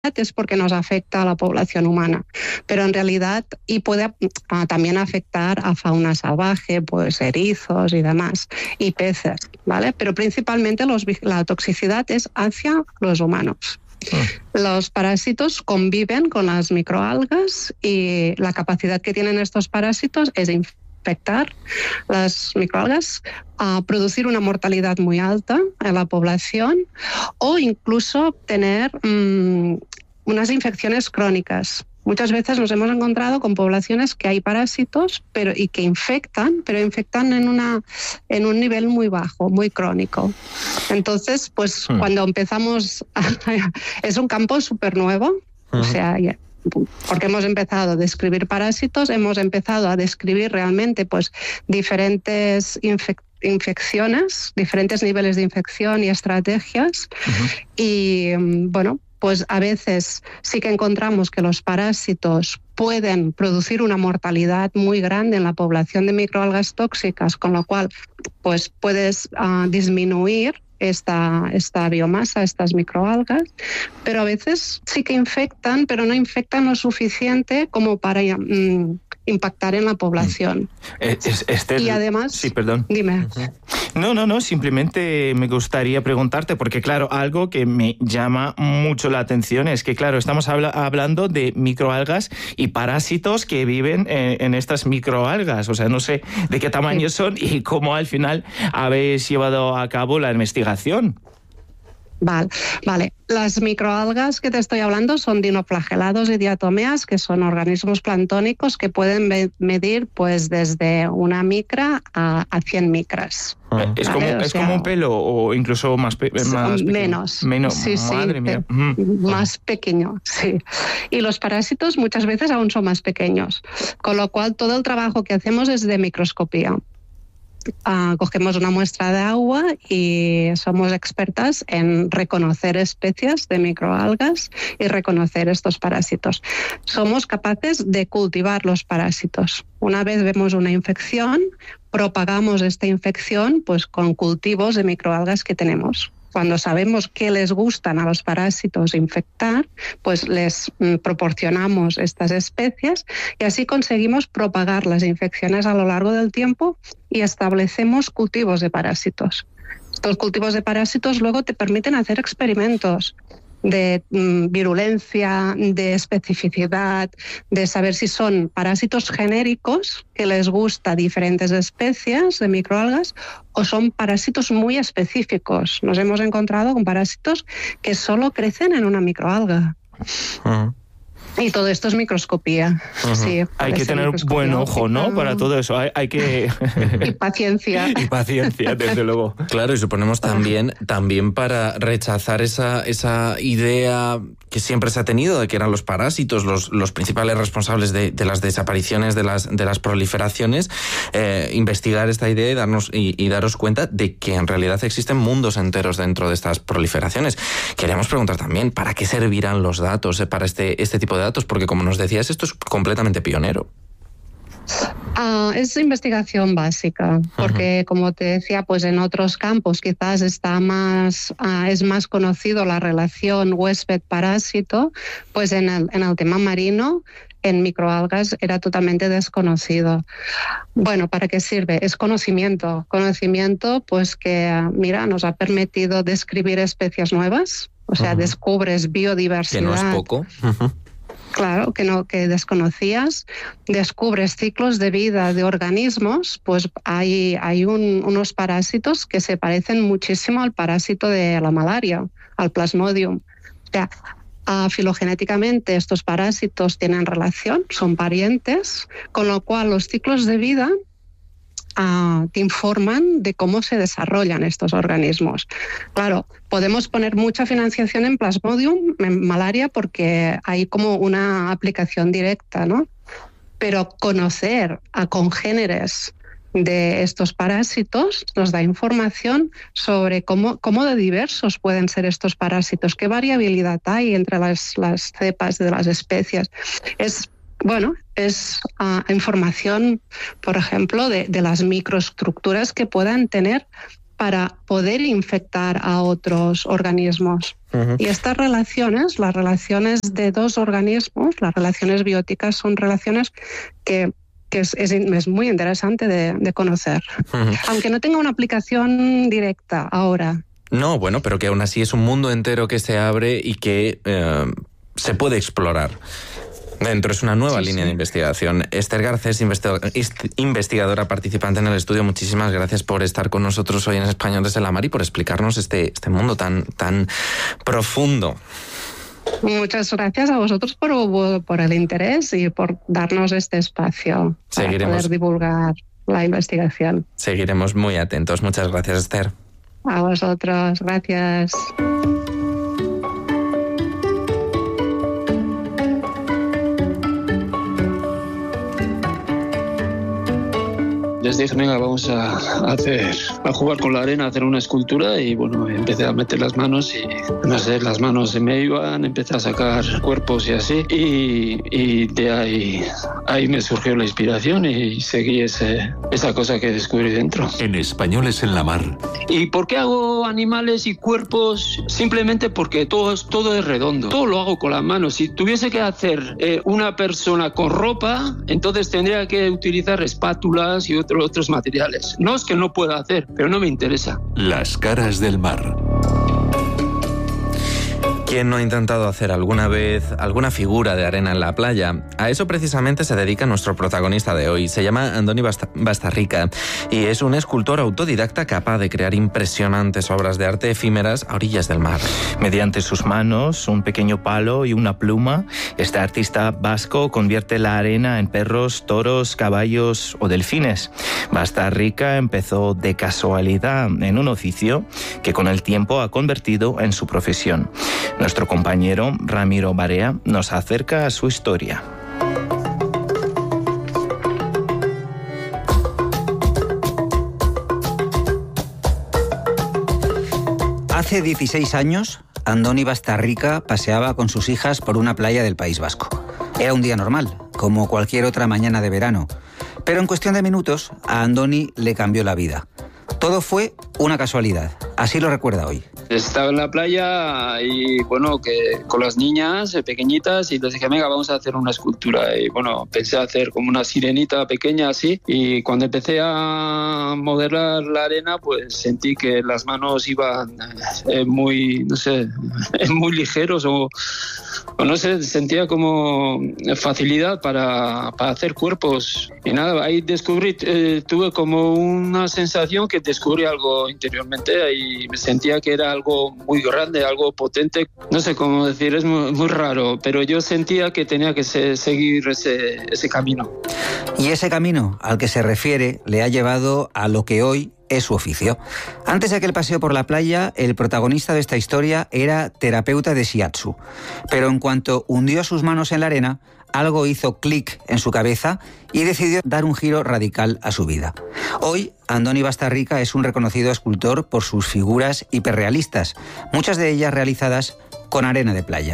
es porque nos afecta a la población humana, pero en realidad y puede también afectar a fauna salvaje, pues erizos y demás, y peces, ¿vale? Pero principalmente la toxicidad es hacia los humanos. Los parásitos conviven con las microalgas y la capacidad que tienen estos parásitos es infectar las microalgas, a producir una mortalidad muy alta en la población o incluso tener unas infecciones crónicas. Muchas veces nos hemos encontrado con poblaciones que hay parásitos y que infectan, pero infectan en un nivel muy bajo, muy crónico. Entonces, pues cuando empezamos, es un campo súper nuevo, o sea, porque hemos empezado a describir parásitos, hemos empezado a describir realmente pues diferentes infecciones, diferentes niveles de infección y estrategias. Y bueno, pues a veces sí que encontramos que los parásitos pueden producir una mortalidad muy grande en la población de microalgas tóxicas, con lo cual pues puedes disminuir esta biomasa, estas microalgas, pero a veces sí que infectan, pero no infectan lo suficiente como para impactar en la población. Esther, y además... Sí, perdón. Dime. No, simplemente me gustaría preguntarte, porque claro, algo que me llama mucho la atención es que, claro, estamos hablando de microalgas y parásitos que viven en estas microalgas, o sea, no sé de qué tamaño son y cómo al final habéis llevado a cabo la investigación. Vale. Las microalgas que te estoy hablando son dinoflagelados y diatomeas, que son organismos planctónicos que pueden medir pues desde una micra a 100 micras. ¿Es como un pelo o incluso más pequeño? Menos. Sí, Madre mía. Más pequeño, sí. Y los parásitos muchas veces aún son más pequeños, con lo cual todo el trabajo que hacemos es de microscopía. Cogemos una muestra de agua y somos expertas en reconocer especies de microalgas y reconocer estos parásitos. Somos capaces de cultivar los parásitos. Una vez vemos una infección, propagamos esta infección pues con cultivos de microalgas que tenemos. Cuando sabemos qué les gustan a los parásitos infectar, pues les proporcionamos estas especies y así conseguimos propagar las infecciones a lo largo del tiempo y establecemos cultivos de parásitos. Estos cultivos de parásitos luego te permiten hacer experimentos de virulencia, de especificidad, de saber si son parásitos genéricos que les gusta diferentes especies de microalgas o son parásitos muy específicos. Nos hemos encontrado con parásitos que solo crecen en una microalga. Y todo esto es microscopía. Sí, hay que tener buen ojo, ¿no? Para todo eso. Hay que... Y paciencia. Y paciencia, desde luego. Claro, y suponemos también para rechazar esa idea que siempre se ha tenido de que eran los parásitos los principales responsables de las desapariciones, de las proliferaciones, investigar esta idea y daros cuenta de que en realidad existen mundos enteros dentro de estas proliferaciones. Queríamos preguntar también, ¿para qué servirán los datos para este tipo de datos? Porque, como nos decías, esto es completamente pionero. Es investigación básica, porque como te decía, pues en otros campos quizás es más conocido la relación huésped-parásito, pues en el tema marino, en microalgas era totalmente desconocido. Bueno, ¿para qué sirve? Es conocimiento pues que, mira, nos ha permitido describir especies nuevas, o sea, descubres biodiversidad. Que no es poco. Claro, que desconocías, descubres ciclos de vida de organismos, pues hay unos parásitos que se parecen muchísimo al parásito de la malaria, al Plasmodium. O sea, filogenéticamente estos parásitos tienen relación, son parientes, con lo cual los ciclos de vida te informan de cómo se desarrollan estos organismos. Claro, podemos poner mucha financiación en Plasmodium, en malaria, porque hay como una aplicación directa, ¿no? Pero conocer a congéneres de estos parásitos nos da información sobre cómo de diversos pueden ser estos parásitos, qué variabilidad hay entre las cepas de las especies. Es información, por ejemplo, de las microestructuras que puedan tener para poder infectar a otros organismos. Y estas relaciones, las relaciones de dos organismos, las relaciones bióticas, son relaciones que es muy interesante de conocer. Aunque no tenga una aplicación directa ahora. No, bueno, pero que aún así es un mundo entero que se abre y que se puede explorar. Dentro es una nueva línea de investigación. Esther Garcés, investigadora participante en el estudio, muchísimas gracias por estar con nosotros hoy en Español desde la Mar y por explicarnos este mundo tan profundo. Muchas gracias a vosotros por el interés y por darnos este espacio para poder divulgar la investigación. Seguiremos muy atentos. Muchas gracias, Esther. A vosotros, gracias. Les dije, venga, vamos a jugar con la arena, a hacer una escultura, y bueno, empecé a meter las manos y no sé, las manos se me iban, empecé a sacar cuerpos y así, y de ahí me surgió la inspiración y seguí esa cosa que descubrí dentro. En Españoles en la Mar. ¿Y por qué hago animales y cuerpos? Simplemente porque todo es redondo, todo lo hago con las manos. Si tuviese que hacer una persona con ropa, entonces tendría que utilizar espátulas y otros materiales. No es que no pueda hacer, pero no me interesa. Las caras del mar. ¿Quién no ha intentado hacer alguna vez alguna figura de arena en la playa? A eso precisamente se dedica nuestro protagonista de hoy. Se llama Andoni Bastarrica y es un escultor autodidacta capaz de crear impresionantes obras de arte efímeras a orillas del mar. Mediante sus manos, un pequeño palo y una pluma, este artista vasco convierte la arena en perros, toros, caballos o delfines. Bastarrica empezó de casualidad en un oficio que con el tiempo ha convertido en su profesión. Nuestro compañero Ramiro Barea nos acerca a su historia. Hace 16 años, Andoni Bastarrica paseaba con sus hijas por una playa del País Vasco. Era un día normal, como cualquier otra mañana de verano. Pero en cuestión de minutos, a Andoni le cambió la vida. Todo fue una casualidad, así lo recuerda hoy. Estaba en la playa y bueno, que con las niñas pequeñitas, y les dije, venga, vamos a hacer una escultura. Y bueno, pensé hacer como una sirenita pequeña así, y cuando empecé a modelar la arena, pues sentí que las manos iban muy, no sé, muy ligeros o no sé, sentía como facilidad para hacer cuerpos. Y nada, ahí descubrí, tuve como una sensación que descubrí algo interiormente y me sentía que era algo muy grande, algo potente. No sé cómo decir, es muy raro, pero yo sentía que tenía que seguir ese camino. Y ese camino al que se refiere le ha llevado a lo que hoy es su oficio. Antes de aquel paseo por la playa, el protagonista de esta historia era terapeuta de shiatsu. Pero en cuanto hundió sus manos en la arena, algo hizo clic en su cabeza y decidió dar un giro radical a su vida. Hoy, Andoni Bastarrica es un reconocido escultor por sus figuras hiperrealistas, muchas de ellas realizadas con arena de playa.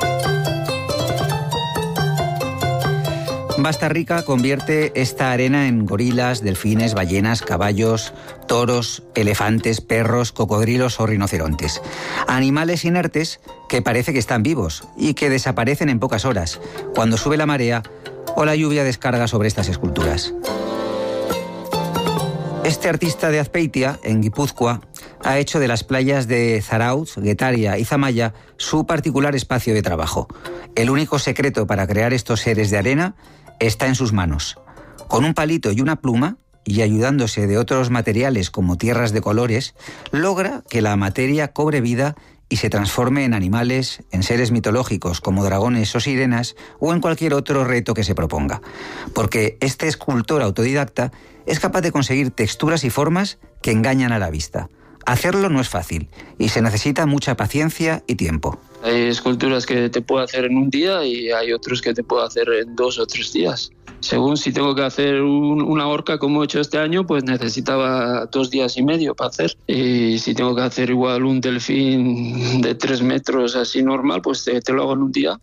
Bastarrica convierte esta arena en gorilas, delfines, ballenas, caballos, toros, elefantes, perros, cocodrilos o rinocerontes. Animales inertes que parece que están vivos y que desaparecen en pocas horas, cuando sube la marea o la lluvia descarga sobre estas esculturas. Este artista de Azpeitia, en Guipúzcoa, ha hecho de las playas de Zarautz, Getaria y Zamaia su particular espacio de trabajo. El único secreto para crear estos seres de arena está en sus manos. Con un palito y una pluma, y ayudándose de otros materiales como tierras de colores, logra que la materia cobre vida y se transforme en animales, en seres mitológicos como dragones o sirenas, o en cualquier otro reto que se proponga. Porque este escultor autodidacta es capaz de conseguir texturas y formas que engañan a la vista. Hacerlo no es fácil y se necesita mucha paciencia y tiempo. Hay esculturas que te puedo hacer en un día y hay otros que te puedo hacer en 2 o 3 días. Según si tengo que hacer una orca como he hecho este año, pues necesitaba 2 días y medio para hacer. Y si tengo que hacer igual un delfín de 3 metros así normal, pues te lo hago en un día.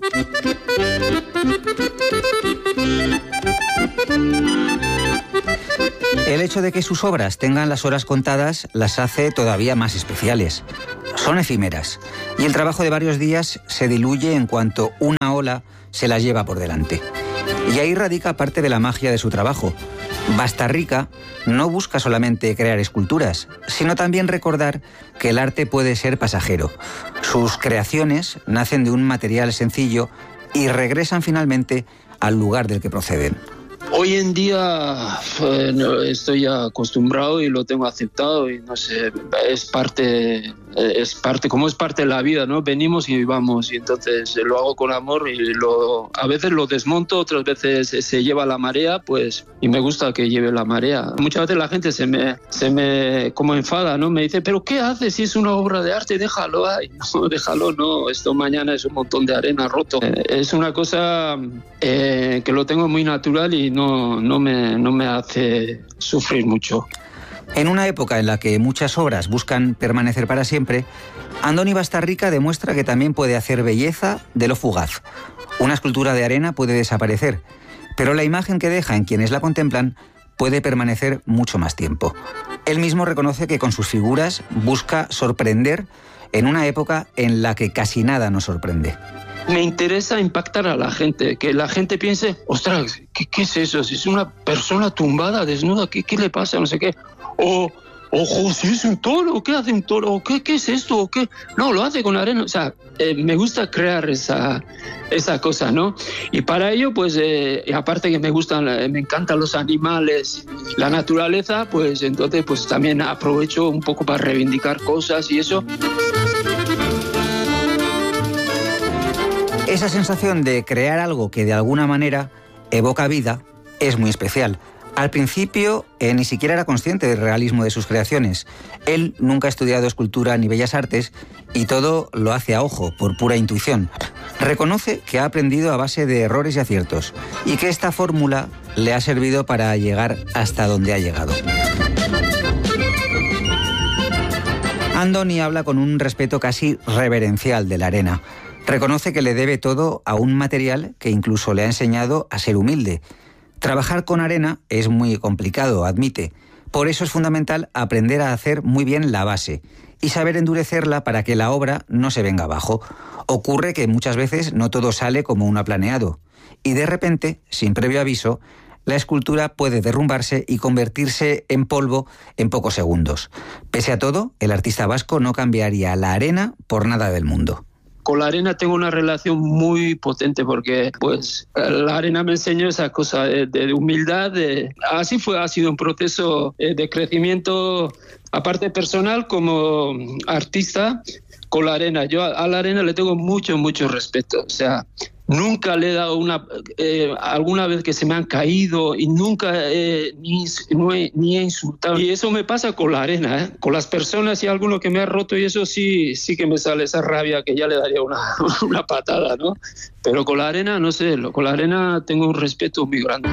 El hecho de que sus obras tengan las horas contadas las hace todavía más especiales. Son efímeras y el trabajo de varios días se diluye en cuanto una ola se las lleva por delante. Y ahí radica parte de la magia de su trabajo. Bastarrica no busca solamente crear esculturas, sino también recordar que el arte puede ser pasajero. Sus creaciones nacen de un material sencillo y regresan finalmente al lugar del que proceden. Hoy en día estoy ya acostumbrado y lo tengo aceptado y no sé, es parte, como es parte de la vida, ¿no? Venimos y vamos y entonces lo hago con amor y a veces lo desmonto, otras veces se lleva la marea, pues, y me gusta que lleve la marea. Muchas veces la gente se me como enfada, ¿no? Me dice, ¿pero qué haces si es una obra de arte? Déjalo ahí. No, déjalo, no. Esto mañana es un montón de arena roto. Es una cosa que lo tengo muy natural y no me hace sufrir mucho. En una época en la que muchas obras buscan permanecer para siempre, Andoni Bastarrica demuestra que también puede hacer belleza de lo fugaz. Una escultura de arena puede desaparecer, pero la imagen que deja en quienes la contemplan puede permanecer mucho más tiempo. Él mismo reconoce que con sus figuras busca sorprender en una época en la que casi nada nos sorprende. Me interesa impactar a la gente, que la gente piense, ostras, ¿qué es eso? Si es una persona tumbada, desnuda, ¿qué le pasa? No sé qué. Ojo, si es un toro, ¿qué hace un toro? ¿Qué es esto? ¿Qué? No, lo hace con arena. O sea, me gusta crear esa cosa, ¿no? Y para ello, pues, aparte que me encantan los animales, la naturaleza, pues entonces pues también aprovecho un poco para reivindicar cosas y eso. Esa sensación de crear algo que de alguna manera evoca vida es muy especial. Al principio ni siquiera era consciente del realismo de sus creaciones. Él nunca ha estudiado escultura ni bellas artes y todo lo hace a ojo, por pura intuición. Reconoce que ha aprendido a base de errores y aciertos y que esta fórmula le ha servido para llegar hasta donde ha llegado. Andoni habla con un respeto casi reverencial de la arena. Reconoce que le debe todo a un material que incluso le ha enseñado a ser humilde. Trabajar con arena es muy complicado, admite. Por eso es fundamental aprender a hacer muy bien la base y saber endurecerla para que la obra no se venga abajo. Ocurre que muchas veces no todo sale como uno ha planeado y de repente, sin previo aviso, la escultura puede derrumbarse y convertirse en polvo en pocos segundos. Pese a todo, el artista vasco no cambiaría la arena por nada del mundo. Con la arena tengo una relación muy potente porque pues la arena me enseñó esa cosa de humildad. Ha sido un proceso de crecimiento, aparte personal como artista, con la arena. Yo a la arena le tengo mucho respeto. O sea, nunca le he dado alguna vez que se me han caído y nunca ni he insultado. Y eso me pasa con la arena, ¿eh? Con las personas y alguno que me ha roto y eso sí que me sale esa rabia que ya le daría una patada, ¿no? Pero con la arena, no sé, con la arena tengo un respeto muy grande.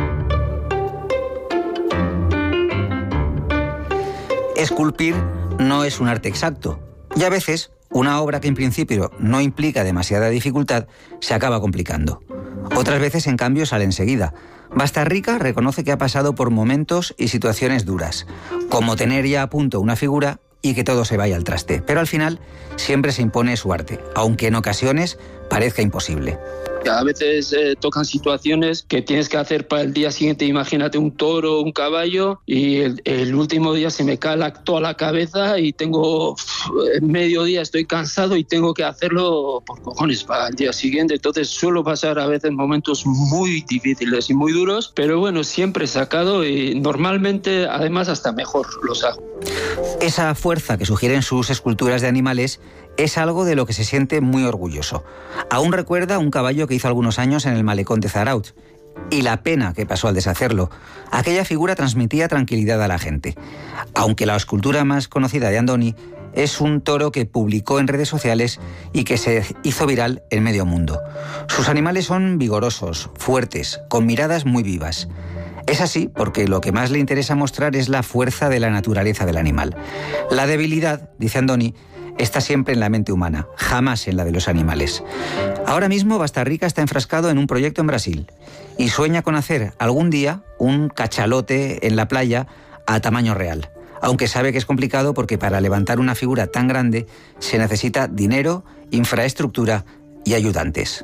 Esculpir no es un arte exacto y a veces una obra que en principio no implica demasiada dificultad se acaba complicando. Otras veces, en cambio, sale enseguida. Bastarrica reconoce que ha pasado por momentos y situaciones duras, como tener ya a punto una figura y que todo se vaya al traste. Pero al final siempre se impone su arte, aunque en ocasiones parezca imposible. A veces tocan situaciones que tienes que hacer para el día siguiente. Imagínate un toro, un caballo, y el último día se me cae toda la cabeza y mediodía estoy cansado y tengo que hacerlo por cojones para el día siguiente. Entonces suelo pasar a veces momentos muy difíciles y muy duros, pero bueno, siempre he sacado y normalmente además hasta mejor los hago. Esa fuerza que sugieren sus esculturas de animales es algo de lo que se siente muy orgulloso. Aún recuerda un caballo que hizo algunos años en el malecón de Zarautz y la pena que pasó al deshacerlo. Aquella figura transmitía tranquilidad a la gente. Aunque la escultura más conocida de Andoni es un toro que publicó en redes sociales y que se hizo viral en medio mundo. Sus animales son vigorosos, fuertes, con miradas muy vivas. Es así porque lo que más le interesa mostrar es la fuerza de la naturaleza del animal. La debilidad, dice Andoni, está siempre en la mente humana, jamás en la de los animales. Ahora mismo Bastarrica está enfrascado en un proyecto en Brasil y sueña con hacer algún día un cachalote en la playa a tamaño real, aunque sabe que es complicado porque para levantar una figura tan grande se necesita dinero, infraestructura y ayudantes.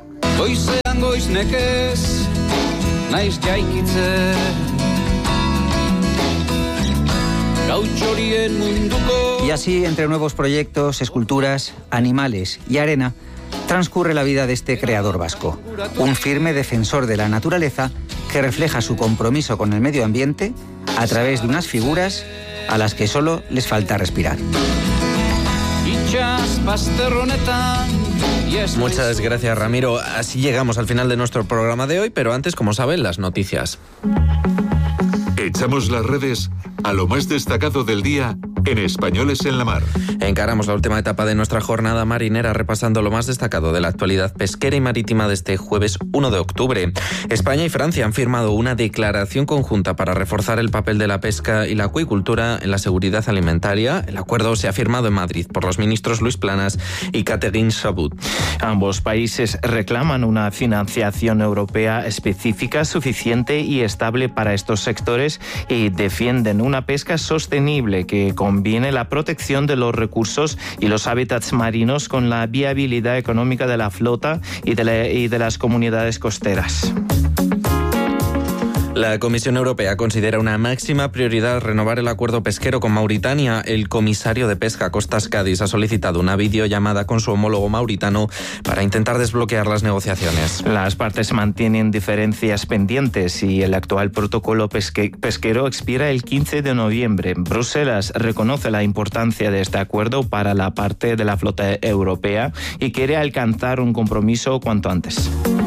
Y así, entre nuevos proyectos, esculturas, animales y arena, transcurre la vida de este creador vasco, un firme defensor de la naturaleza que refleja su compromiso con el medio ambiente a través de unas figuras a las que solo les falta respirar. Muchas gracias, Ramiro. Así llegamos al final de nuestro programa de hoy, pero antes, como saben, las noticias. Echamos las redes a lo más destacado del día en Españoles en la Mar. Encaramos la última etapa de nuestra jornada marinera repasando lo más destacado de la actualidad pesquera y marítima de este jueves 1 de octubre. España y Francia han firmado una declaración conjunta para reforzar el papel de la pesca y la acuicultura en la seguridad alimentaria. El acuerdo se ha firmado en Madrid por los ministros Luis Planas y Catherine Chabut. Ambos países reclaman una financiación europea específica, suficiente y estable para estos sectores y defienden una pesca sostenible que combine la protección de los recursos y los hábitats marinos con la viabilidad económica de la flota y de las comunidades costeras. La Comisión Europea considera una máxima prioridad renovar el acuerdo pesquero con Mauritania. El comisario de Pesca Costas Cádiz ha solicitado una videollamada con su homólogo mauritano para intentar desbloquear las negociaciones. Las partes mantienen diferencias pendientes y el actual protocolo pesquero expira el 15 de noviembre. Bruselas reconoce la importancia de este acuerdo para la parte de la flota europea y quiere alcanzar un compromiso cuanto antes.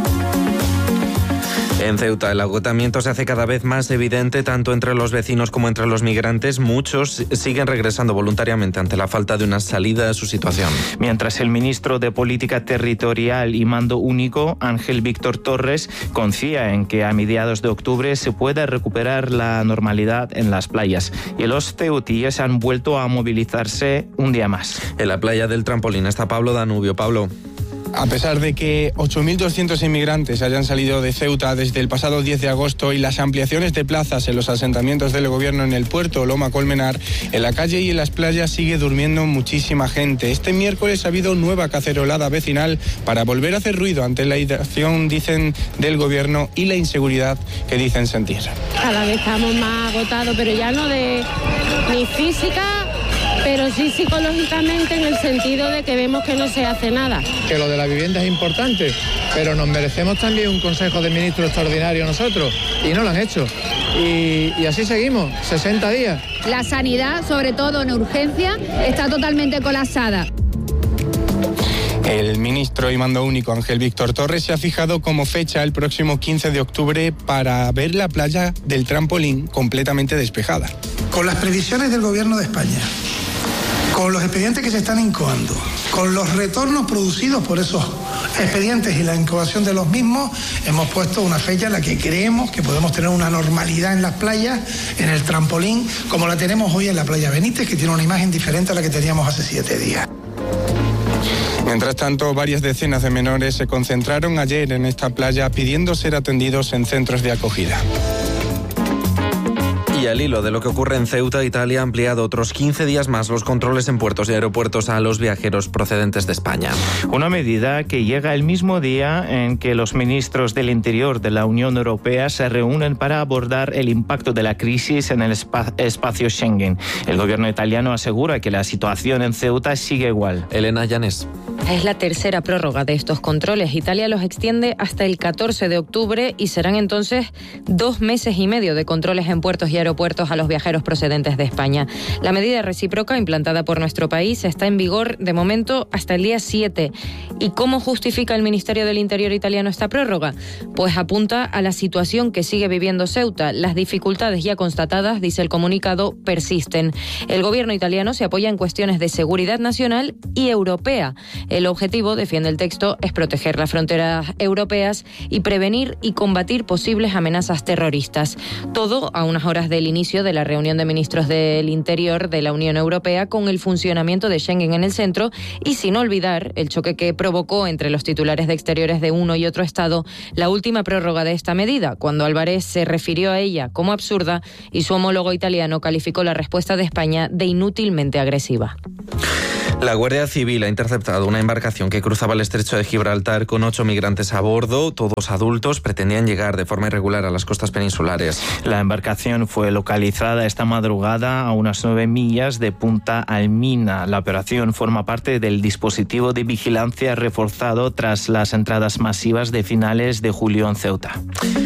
En Ceuta, el agotamiento se hace cada vez más evidente tanto entre los vecinos como entre los migrantes. Muchos siguen regresando voluntariamente ante la falta de una salida a su situación. Mientras el ministro de Política Territorial y Mando Único, Ángel Víctor Torres, confía en que a mediados de octubre se pueda recuperar la normalidad en las playas. Y los ceutíes han vuelto a movilizarse un día más. En la playa del Trampolín está Pablo Danubio. Pablo. A pesar de que 8.200 inmigrantes hayan salido de Ceuta desde el pasado 10 de agosto y las ampliaciones de plazas en los asentamientos del gobierno en el puerto Loma Colmenar, en la calle y en las playas sigue durmiendo muchísima gente. Este miércoles ha habido nueva cacerolada vecinal para volver a hacer ruido ante la inacción, dicen, del gobierno y la inseguridad que dicen sentir. Cada vez estamos más agotados, pero ya no de ni física, pero sí psicológicamente, en el sentido de que vemos que no se hace nada. Que lo de la vivienda es importante, pero nos merecemos también un Consejo de Ministros extraordinario nosotros, y no lo han hecho. Y así seguimos, 60 días. La sanidad, sobre todo en urgencia, está totalmente colapsada. El ministro y Mando Único Ángel Víctor Torres se ha fijado como fecha el próximo 15 de octubre para ver la playa del Trampolín completamente despejada. Con las previsiones del Gobierno de España, con los expedientes que se están incoando, con los retornos producidos por esos expedientes y la incoación de los mismos, hemos puesto una fecha en la que creemos que podemos tener una normalidad en las playas, en el Trampolín, como la tenemos hoy en la playa Benítez, que tiene una imagen diferente a la que teníamos hace 7 días. Mientras tanto, varias decenas de menores se concentraron ayer en esta playa pidiendo ser atendidos en centros de acogida. Y al hilo de lo que ocurre en Ceuta, Italia ha ampliado otros 15 días más los controles en puertos y aeropuertos a los viajeros procedentes de España. Una medida que llega el mismo día en que los ministros del Interior de la Unión Europea se reúnen para abordar el impacto de la crisis en el espacio Schengen. El gobierno italiano asegura que la situación en Ceuta sigue igual. Elena Llanes. Es la tercera prórroga de estos controles. Italia los extiende hasta el 14 de octubre y serán entonces 2 meses y medio de controles en puertos y aeropuertos a los viajeros procedentes de España. La medida recíproca implantada por nuestro país está en vigor de momento hasta el día 7. ¿Y cómo justifica el Ministerio del Interior italiano esta prórroga? Pues apunta a la situación que sigue viviendo Ceuta. Las dificultades ya constatadas, dice el comunicado, persisten. El gobierno italiano se apoya en cuestiones de seguridad nacional y europea. El objetivo, defiende el texto, es proteger las fronteras europeas y prevenir y combatir posibles amenazas terroristas. Todo a unas horas del inicio de la reunión de ministros del Interior de la Unión Europea con el funcionamiento de Schengen en el centro y sin olvidar el choque que provocó entre los titulares de Exteriores de uno y otro Estado la última prórroga de esta medida, cuando Álvarez se refirió a ella como absurda y su homólogo italiano calificó la respuesta de España de inútilmente agresiva. La Guardia Civil ha interceptado una embarcación que cruzaba el estrecho de Gibraltar con 8 migrantes a bordo, todos adultos, pretendían llegar de forma irregular a las costas peninsulares. La embarcación fue localizada esta madrugada a unas 9 millas de Punta Almina. La operación forma parte del dispositivo de vigilancia reforzado tras las entradas masivas de finales de julio en Ceuta.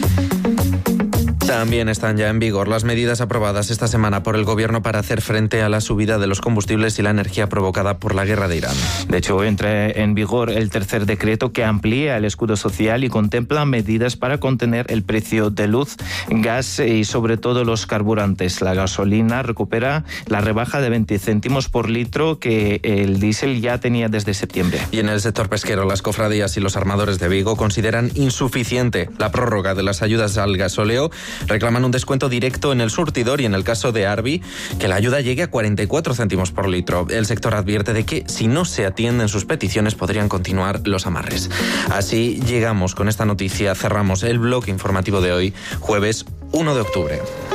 También están ya en vigor las medidas aprobadas esta semana por el Gobierno para hacer frente a la subida de los combustibles y la energía provocada por la guerra de Irán. De hecho, entra en vigor el tercer decreto que amplía el escudo social y contempla medidas para contener el precio de luz, gas y sobre todo los carburantes. La gasolina recupera la rebaja de 20 céntimos por litro que el diésel ya tenía desde septiembre. Y en el sector pesquero, las cofradías y los armadores de Vigo consideran insuficiente la prórroga de las ayudas al gasóleo. Reclaman un descuento directo en el surtidor y en el caso de Arbi, que la ayuda llegue a 44 céntimos por litro. El sector advierte de que si no se atienden sus peticiones podrían continuar los amarres. Así llegamos con esta noticia, cerramos el bloque informativo de hoy, jueves 1 de octubre.